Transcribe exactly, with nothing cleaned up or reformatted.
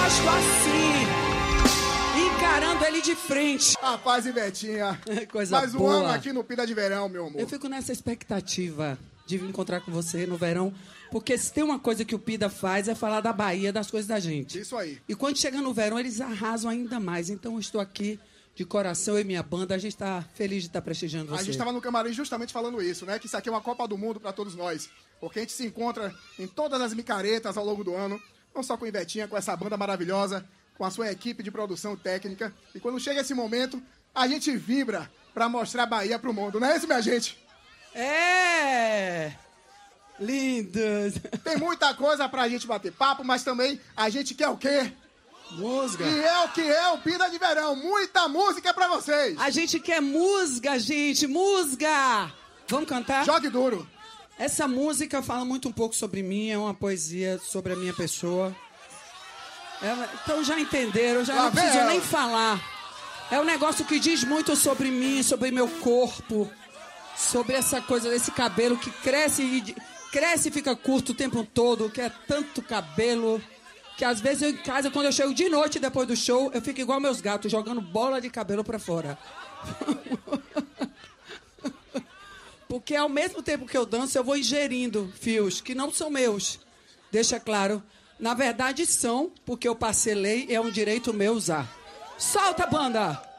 gosto assim, encarando ele de frente. Rapaz, Ivetinha. Coisa mais um boa. ano aqui no Pida de Verão, meu amor. Eu fico nessa expectativa de vir encontrar com você no verão, porque se tem uma coisa que o Pida faz é falar da Bahia, das coisas da gente. Isso aí. E quando chega no verão, eles arrasam ainda mais. Então eu estou aqui de coração, eu e minha banda, a gente está feliz de estar prestigiando você. A gente estava no camarim justamente falando isso, né? Que isso aqui é uma Copa do Mundo para todos nós. Porque a gente se encontra em todas as micaretas ao longo do ano, não só com o Ivetinha, com essa banda maravilhosa, com a sua equipe de produção técnica. E quando chega esse momento, a gente vibra para mostrar a Bahia pro mundo, não é isso, minha gente? É! Lindos! Tem muita coisa pra gente bater papo, mas também a gente quer o quê? Música. E é o que é o Pida de Verão. Muita música pra vocês. A gente quer música, gente. Música! Vamos cantar? Jogue duro. Essa música fala muito um pouco sobre mim, é uma poesia sobre a minha pessoa. Ela, então já entenderam, já Lá não vem preciso ela. nem falar. É um negócio que diz muito sobre mim, sobre meu corpo, sobre essa coisa desse cabelo que cresce e, cresce e fica curto o tempo todo, que é tanto cabelo, que às vezes eu em casa, quando eu chego de noite depois do show, eu fico igual meus gatos, jogando bola de cabelo pra fora. Porque ao mesmo tempo que eu danço, eu vou ingerindo fios que não são meus. Deixa claro. Na verdade são, porque eu parcelei e é um direito meu usar. Solta, banda!